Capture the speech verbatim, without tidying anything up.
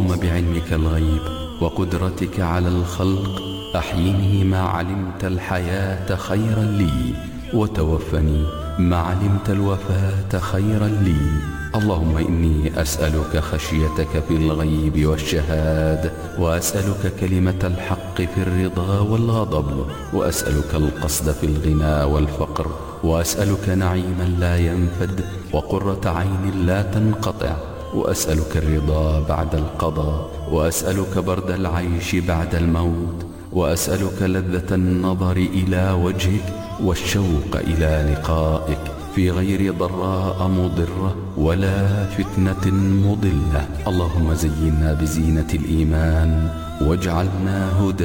اللهم بعلمك الغيب وقدرتك على الخلق أحيني ما علمت الحياة خيرا لي، وتوفني ما علمت الوفاة خيرا لي. اللهم إني أسألك خشيتك في الغيب والشهادة، وأسألك كلمة الحق في الرضا والغضب، وأسألك القصد في الغنى والفقر، وأسألك نعيما لا ينفد وقرة عين لا تنقطع، وأسألك الرضا بعد القضاء، وأسألك برد العيش بعد الموت، وأسألك لذة النظر إلى وجهك والشوق إلى لقائك في غير ضراء مضرة ولا فتنة مضلة. اللهم زينا بزينة الإيمان واجعلنا هدى